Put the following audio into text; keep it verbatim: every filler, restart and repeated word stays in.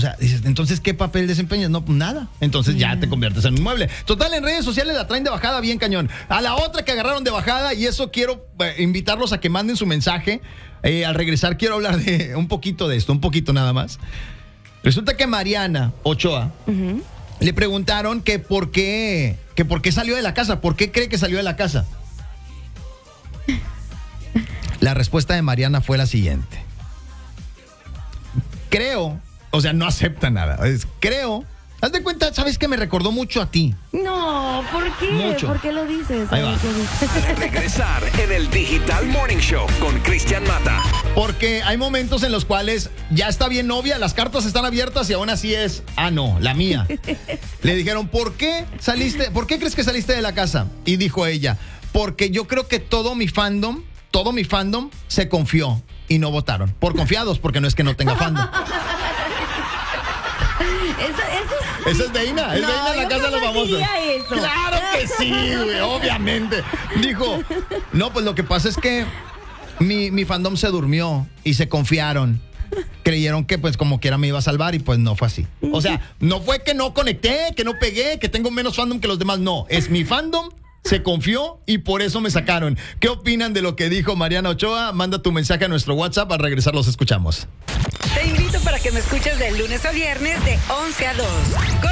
sea, dices, entonces, ¿qué papel desempeñas? No, pues nada. Entonces ya te conviertes en un mueble. Total, en redes sociales la traen de bajada bien cañón. A la otra que agarraron de bajada, y eso quiero eh, invitarlos a que manden su mensaje. Eh, al regresar quiero hablar de un poquito de esto, un poquito nada más. Resulta que Mariana Ochoa uh-huh. le preguntaron que por qué, que por qué salió de la casa, por qué cree que salió de la casa. La respuesta de Mariana fue la siguiente. Creo, o sea, no acepta nada. Es, creo, haz de cuenta, ¿sabes que me recordó mucho a ti? No, ¿por qué? Mucho. ¿Por qué lo dices? Ahí va. Regresar en el Digital Morning Show con Cristian Mata. Porque hay momentos en los cuales ya está bien novia, las cartas están abiertas y aún así es, ah, no, la mía. Le dijeron, ¿por qué saliste, por qué crees que saliste de la casa? Y dijo ella, porque yo creo que todo mi fandom, todo mi fandom se confió y no votaron. Por confiados, porque no es que no tenga fandom. Eso, eso, Esa es Deina, es no, Deina la casa de los famosos. Eso. Claro que sí, güey, obviamente. Dijo, no, pues lo que pasa es que mi, mi fandom se durmió y se confiaron. Creyeron que pues como quiera me iba a salvar y pues no fue así. O sea, no fue que no conecté, que no pegué, que tengo menos fandom que los demás, no. Es mi fandom. Se confió y por eso me sacaron. ¿Qué opinan de lo que dijo Mariana Ochoa? Manda tu mensaje a nuestro WhatsApp. Al regresar los escuchamos. Te invito para que me escuches de lunes a viernes de once a dos. Con